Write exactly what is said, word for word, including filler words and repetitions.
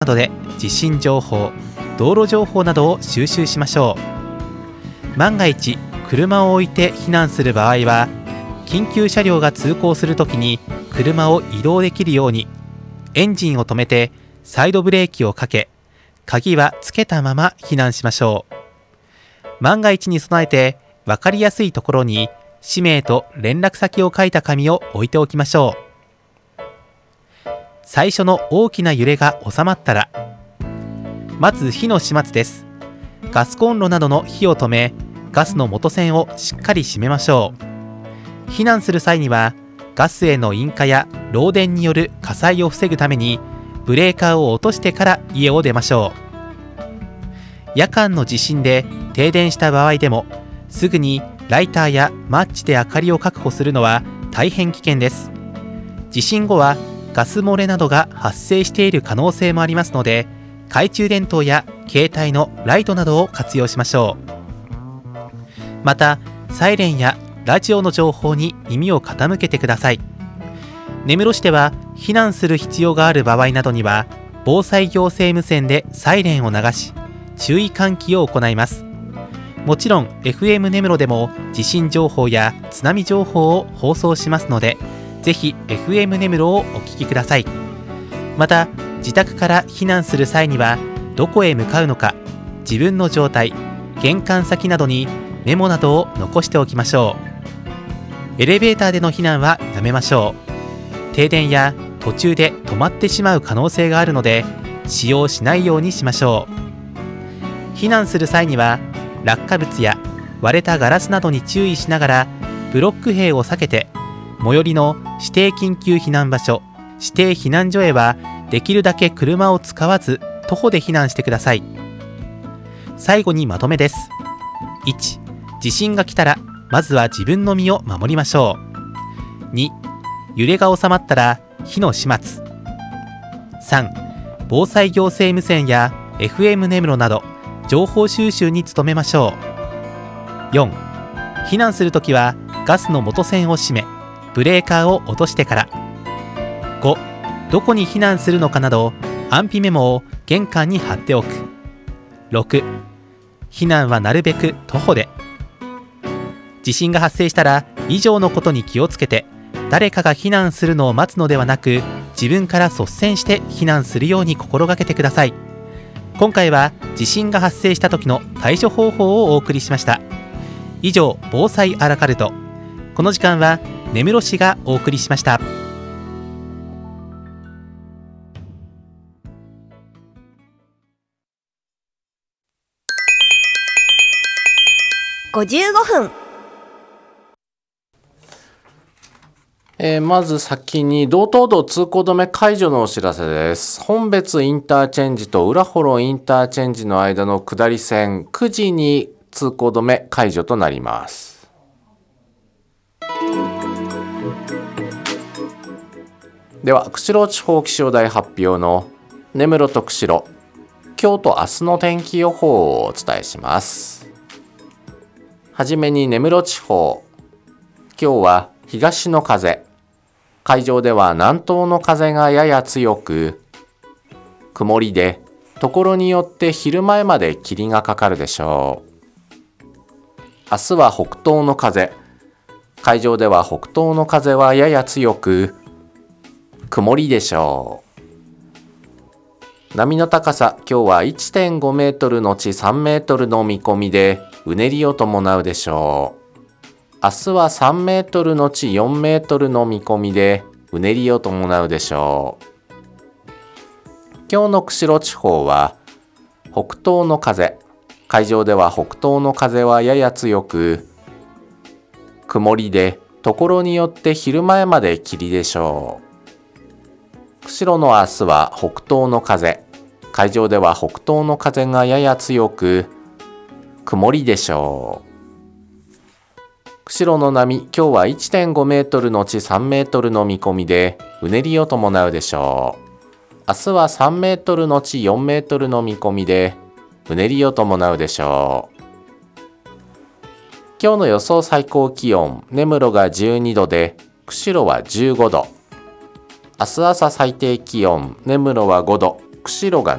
などで地震情報、道路情報などを収集しましょう。万が一車を置いて避難する場合は、緊急車両が通行するときに車を移動できるようにエンジンを止めてサイドブレーキをかけ、鍵はつけたまま避難しましょう。万が一に備えて分かりやすいところに氏名と連絡先を書いた紙を置いておきましょう。最初の大きな揺れが収まったら、まず火の始末です。ガスコンロなどの火を止め、ガスの元栓をしっかり閉めましょう。避難する際にはガスへの引火や漏電による火災を防ぐためにブレーカーを落としてから家を出ましょう。夜間の地震で停電した場合でも、すぐにライターやマッチで明かりを確保するのは大変危険です。地震後はガス漏れなどが発生している可能性もありますので、懐中電灯や携帯のライトなどを活用しましょう。またサイレンやラジオの情報に耳を傾けてください。根室市では避難する必要がある場合などには、防災行政無線でサイレンを流し、注意喚起を行います。もちろん エフエム 根室でも地震情報や津波情報を放送しますので、ぜひ エフエム 根室をお聞きください。また自宅から避難する際には、どこへ向かうのか、自分の状態、玄関先などにメモなどを残しておきましょう。エレベーターでの避難はやめましょう。停電や途中で止まってしまう可能性があるので、使用しないようにしましょう。避難する際には落下物や割れたガラスなどに注意しながら、ブロック塀を避けて、最寄りの指定緊急避難場所、指定避難所へはできるだけ車を使わず徒歩で避難してください。最後にまとめです。いち、地震が来たらまずは自分の身を守りましょう。に、揺れが収まったら火の始末。さん、防災行政無線や エフエム 根室など情報収集に努めましょう。よん、避難するときはガスの元栓を閉め、ブレーカーを落としてから。ご、どこに避難するのかなど安否メモを玄関に貼っておく。ろく、避難はなるべく徒歩で。地震が発生したら以上のことに気をつけて、誰かが避難するのを待つのではなく、自分から率先して避難するように心がけてください。今回は地震が発生した時の対処方法をお送りしました。以上、防災アラカルト。この時間は根室市がお送りしました。 ごじゅうごふん。 えー、まず先に道東道通行止め解除のお知らせです。本別インターチェンジと浦幌インターチェンジの間の下り線くじに通行止め解除となります。では釧路地方気象台発表の根室と釧路、今日と明日の天気予報をお伝えします。はじめに根室地方、今日は東の風、海上では南東の風がやや強く、曇りでところによって昼前まで霧がかかるでしょう。明日は北東の風、海上では北東の風はやや強く、曇りでしょう。波の高さ、今日は いってんごメートルのちさんメートルの見込みで、うねりを伴うでしょう。明日はさんメートルのちよんメートルの見込みで、うねりを伴うでしょう。今日の釧路地方は、北東の風、海上では北東の風はやや強く、曇りで、ところによって昼前まで霧でしょう。釧路の明日は北東の風、海上では北東の風がやや強く、曇りでしょう。釧路の波、今日は いってんごメートルのちさんメートルの見込みで、うねりを伴うでしょう。明日はさんメートルのちよんメートルの見込みで、うねりを伴うでしょう。今日の予想最高気温、根室がじゅうにどで、釧路はじゅうごど。明日朝最低気温、根室はごど、 釧路が